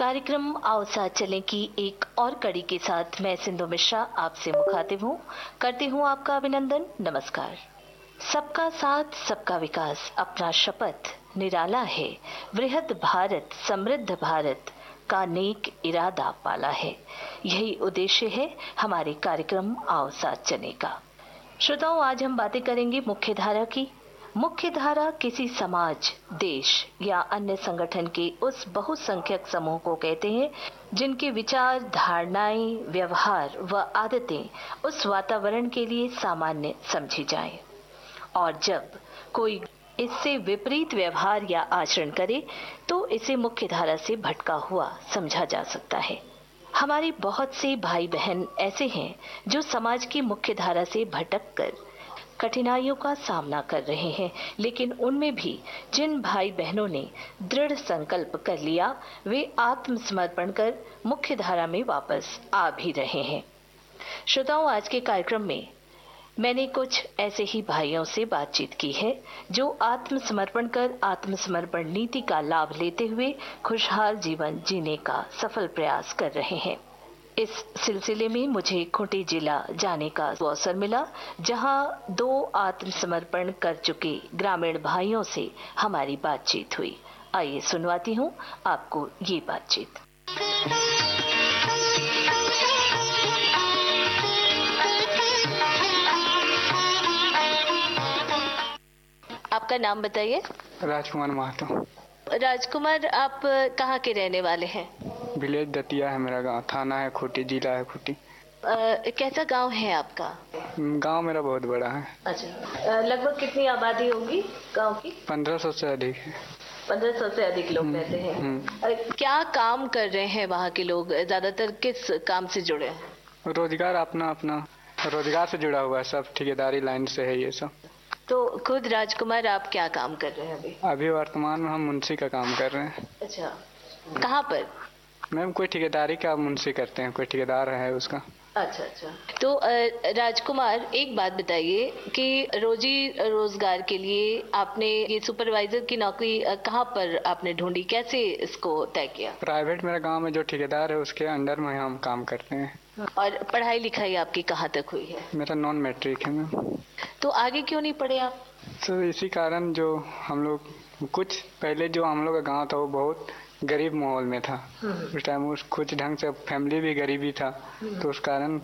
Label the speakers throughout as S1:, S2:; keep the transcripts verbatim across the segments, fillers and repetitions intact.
S1: कार्यक्रम आओ साथ चलें की एक और कड़ी के साथ मैं सिंधु मिश्रा आपसे मुखातिब हूँ। करती हूँ आपका अभिनंदन। नमस्कार। सबका साथ सबका विकास अपना शपथ निराला है, वृहद भारत समृद्ध भारत का नेक इरादा पाला है। यही उद्देश्य है हमारे कार्यक्रम आओ साथ चलने का। श्रोताओं, आज हम बातें करेंगे मुख्य धारा की। मुख्य धारा किसी समाज, देश या अन्य संगठन के उस बहुसंख्यक समूह को कहते हैं जिनके विचार, धारणाएं, व्यवहार व आदतें उस वातावरण के लिए सामान्य समझी जाएं। और जब कोई इससे विपरीत व्यवहार या आचरण करे तो इसे मुख्य धारा से भटका हुआ समझा जा सकता है। हमारे बहुत से भाई बहन ऐसे हैं जो समाज की मुख्य धारा से भटक कर कठिनाइयों का सामना कर रहे हैं, लेकिन उनमें भी जिन भाई बहनों ने दृढ़ संकल्प कर लिया वे आत्मसमर्पण कर मुख्य धारा में वापस आ भी रहे हैं। श्रोताओं, आज के कार्यक्रम में मैंने कुछ ऐसे ही भाइयों से बातचीत की है जो आत्मसमर्पण कर आत्मसमर्पण नीति का लाभ लेते हुए खुशहाल जीवन जीने का सफल प्रयास कर रहे हैं। इस सिलसिले में मुझे खूंटी जिला जाने का अवसर मिला, जहां दो आत्मसमर्पण कर चुके ग्रामीण भाइयों से हमारी बातचीत हुई। आइए सुनवाती हूं आपको ये बातचीत। आपका नाम बताइए।
S2: राजकुमार महतो।
S1: राजकुमार, आप कहाँ के रहने वाले हैं?
S2: विलेज दतिया है मेरा गांव, थाना है खूंटी, जिला है खूंटी।
S1: कैसा गांव है आपका?
S2: गांव मेरा बहुत बड़ा है।
S1: अच्छा, लगभग कितनी आबादी होगी गांव की?
S2: पंद्रह सौ से अधिक है।
S1: पंद्रह सौ से अधिक लोग रहते हैं। क्या काम कर रहे हैं वहाँ के लोग? ज्यादातर किस काम से जुड़े हैं?
S2: रोजगार अपना अपना रोजगार से जुड़ा हुआ है, सब ठेकेदारी लाइन से है ये सब।
S1: तो खुद राजकुमार, आप क्या काम कर रहे हैं अभी?
S2: अभी वर्तमान में हम मुंशी का काम कर रहे हैं।
S1: अच्छा, कहाँ पर?
S2: मैम कोई ठेकेदारी का मुंशी करते हैं, कोई ठेकेदार है उसका।
S1: अच्छा अच्छा। तो राजकुमार, एक बात बताइए कि रोजी रोजगार के लिए आपने ये सुपरवाइजर की नौकरी कहाँ पर आपने ढूंढी, कैसे इसको तय किया?
S2: प्राइवेट मेरा गांव में जो ठेकेदार है उसके अंडर में हम काम करते हैं।
S1: और पढ़ाई लिखाई आपकी कहाँ तक हुई है?
S2: मेरा नॉन मैट्रिक है मैम।
S1: तो आगे क्यों नहीं पढ़े आप?
S2: तो इसी कारण जो हम लोग कुछ पहले जो हम लोग का गाँव था वो बहुत गरीब माहौल में था उस टाइम, उस कुछ ढंग से फैमिली भी गरीबी था, तो उस कारण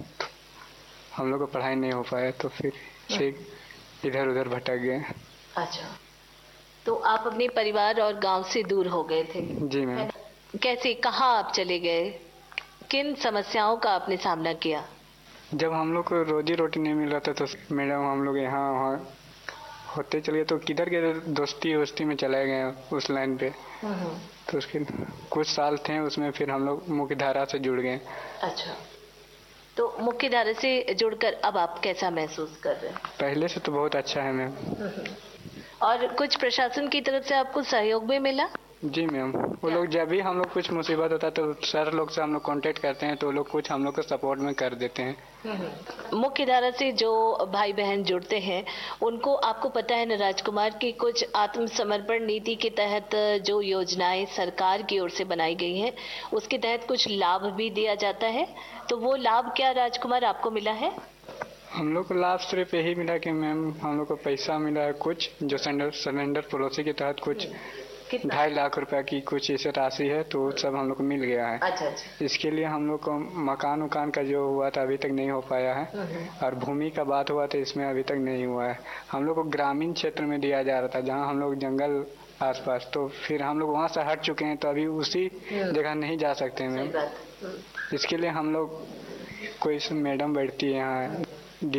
S2: हम लोग को पढ़ाई नहीं हो पाया, तो फिर से इधर उधर भटक गए।
S1: अच्छा, तो आप अपने परिवार और गांव से दूर हो गए थे?
S2: जी मैम।
S1: कैसे, कहाँ आप चले गए? किन समस्याओं का आपने सामना किया?
S2: जब हम लोग को रोजी रोटी नहीं मिल रहा था तो मैडम हम लोग यहाँ वहाँ होते चले, तो किधर के दोस्ती वोस्ती में चले गए उस लाइन पे। तो उसके कुछ साल थे उसमें, फिर हम लोग मुख्य धारा से जुड़ गए।
S1: अच्छा, तो मुख्य धारा से जुड़कर अब आप कैसा महसूस कर रहे हैं?
S2: पहले से तो बहुत अच्छा है मैम।
S1: और कुछ प्रशासन की तरफ से आपको सहयोग भी मिला? जी
S2: मैम, वो लोग जब भी हम लोग कुछ मुसीबत होता है तो सर लोग से हम लोग कांटेक्ट करते हैं, तो वो लोग कुछ हम लोग को सपोर्ट में कर देते हैं।
S1: मुख्य धारा से जो भाई बहन जुड़ते हैं उनको, आपको पता है न राजकुमार, की कुछ आत्मसमर्पण नीति के तहत जो योजनाएं सरकार की ओर से बनाई गई हैं उसके तहत कुछ लाभ भी दिया जाता है। तो वो लाभ क्या राजकुमार आपको मिला है?
S2: हम लोग को लाभ सिर्फ यही मिला कि मैम हम लोग को पैसा मिला है कुछ, जो सरेंडर पॉलिसी के तहत कुछ ढाई लाख रुपए की कुछ ऐसे राशि है, तो सब हम लोग को मिल गया है।
S1: अच्छा अच्छा।
S2: इसके लिए हम लोग को मकान उकान का जो हुआ था अभी तक नहीं हो पाया है, और भूमि का बात हुआ था इसमें अभी तक नहीं हुआ है। हम लोग को ग्रामीण क्षेत्र में दिया जा रहा था जहाँ हम लोग जंगल आसपास, तो फिर हम लोग वहाँ से हट चुके हैं, तो अभी उसी जगह नहीं जा सकते मैम। इसके लिए हम लोग कोई मैडम बैठती है यहाँ